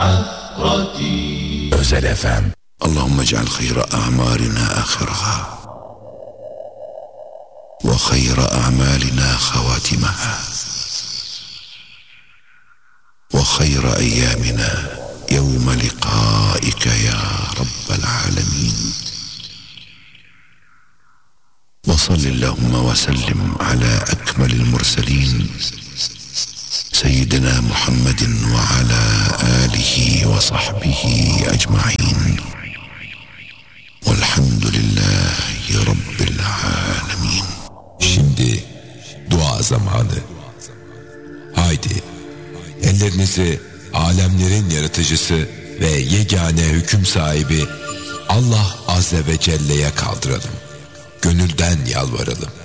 Özel FM. اللهم اجعل خير أعمارنا آخرها وخير أعمالنا خواتمها وخير أيامنا يوم لقائك يا رب العالمين. وصل اللهم وسلم على أكمل المرسلين سيدنا محمد وعلى آله وصحبه أجمعين والحمد لله رب العالمين. Şimdi dua zamanı. Haydi ellerinizi alemlerin yaratıcısı ve yegane hüküm sahibi Allah Azze ve Celle'ye kaldıralım. Gönülden yalvaralım.